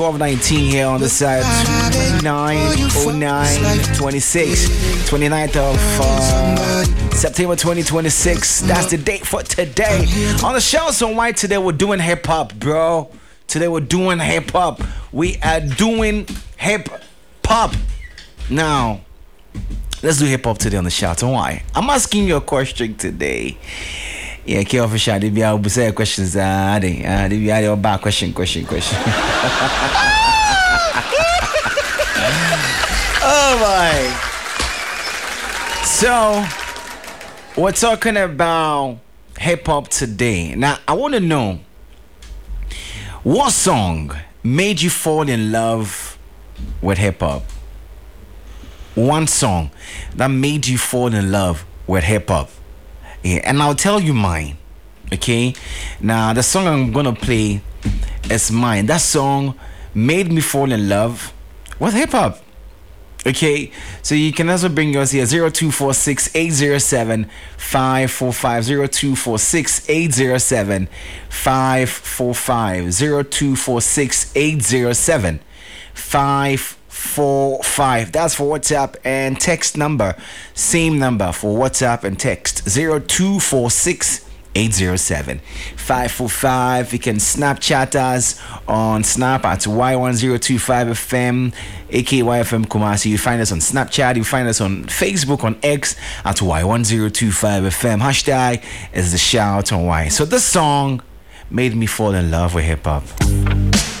12:19 here on the side, 29:09:26, 29th of September 2026. That's the date for today. On the show, so why today we're doing hip hop, bro. Today we're doing hip hop. We are doing hip hop. Now, let's do hip hop today on the show. So why? I'm asking you a question today. Yeah, care of a shot. If you have questions, if you have a back question. Oh my! So we're talking about hip hop today. Now I want to know what song made you fall in love with hip hop. One song that made you fall in love with hip hop. Yeah, and I'll tell you mine. Okay? Now, the song I'm gonna play is mine. That song made me fall in love with hip hop. Okay? So you can also bring yours here 0246 807 545 0246 807 545 0246 807 545. That's for WhatsApp and text number. Same number for WhatsApp and text 0246 807 545. You can Snapchat us on Snap at Y1025FM, AKYFM Kumasi. You find us on Snapchat. You find us on Facebook, on X at Y1025FM. Hashtag is the shout on Y. So this song made me fall in love with hip hop.